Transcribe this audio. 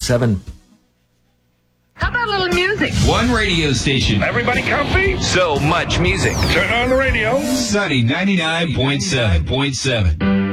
99.7. How about a little music? One radio station. Everybody comfy? So much music. Turn on the radio. Sunny 99.7.7.